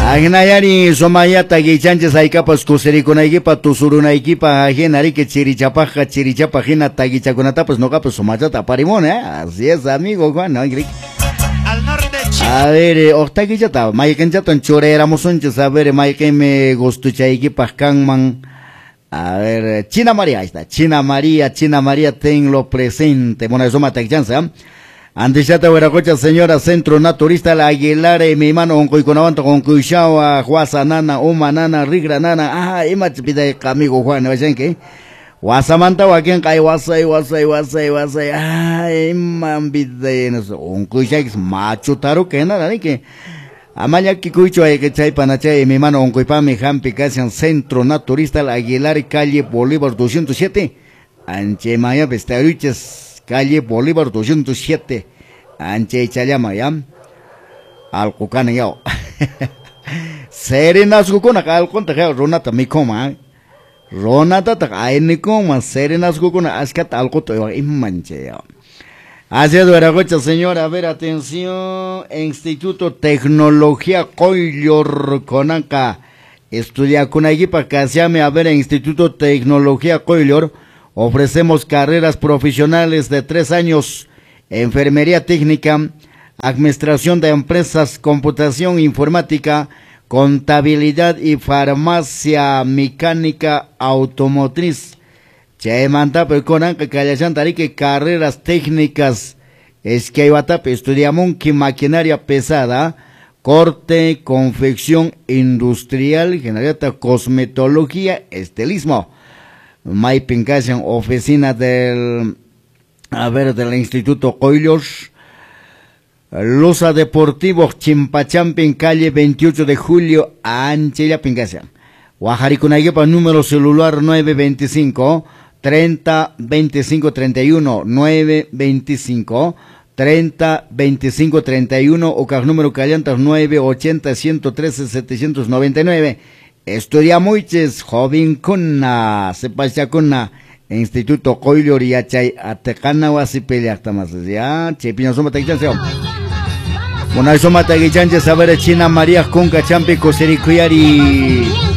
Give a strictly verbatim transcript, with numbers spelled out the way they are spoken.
Agnayari somayata gichanches aykapas kusirikunaykipa tusurunaykipa ajenari que chirichapaja chirichapajina tagichakunata pues no capos somayata parimón, eh. Así es, amigo Juan, ¿no? Al norte. A ver, octaguillata, maykenchato en choréramos unches, a ver, mayken me gustuchaykipa kanman. A ver, China María, ahí está, China María, China María, tenlo presente. Bueno, eso mata chanza, ¿eh? Antechata Hueracocha, señora Centro Naturista, la Aguilar, mi mano, con Cuiconavanto, con Cuixawa, Huasanana, Umanana, Rigranana, ah, ima chipita amigo Juan, ¿no ven qué? Huasamanta, Huaquén, Kai, Huasay, Huasay, Huasay, Huasay, ah, ima bide, no sé, un Cuixax, macho taro, que nada, ni que. Amaya Kikuicho, hay que chay panachay, mi mano, con Cuipami, Jampi, Casian, Centro Naturista, la Aguilar, calle Bolívar doscientos siete, Anchemaya, Vestaruches. Calle Bolívar doscientos siete, Anche Chayama, ya. Alcucana, ya. Serenas Gukuna, Alconta, Ronata, mi coma. Ronata, Aini coma, Serenas Gukuna, Ascat Alcoto, Imanche, ya. Hacia Dueragocha, señora, a ver, atención. Instituto Tecnología Coillor Conanca. Estudia con equipa que se llame, a ver, Instituto Tecnología Coillor. Ofrecemos carreras profesionales de tres años, enfermería técnica, administración de empresas, computación informática, contabilidad y farmacia mecánica automotriz. Chaimanta Peconan, que carreras técnicas, es que estudiamos que maquinaria pesada, corte, confección industrial, ingeniería, cosmetología, estilismo. May Pincasian, oficina del, a ver, del Instituto Coillos, Loza Deportivo, Chimpachampin, calle veintiocho de julio, Anchella Pincasian. Guajaricunayepa, número celular nueve veinticinco, treinta, veinticinco, treinta y uno, nueve veinticinco, treinta, veinticinco, treinta y uno, o cada número callantas nueve ochenta, ciento trece, setecientos noventa y nueve. Estudia muchos, joven kuna, sepa kuna, Instituto Coillor y Achay, Atecana Wasipeli Actamas, ya, Chepino Soma Tagichanse. Una Soma Tagichanse, saber China María Kunka Champi Cosericuyari.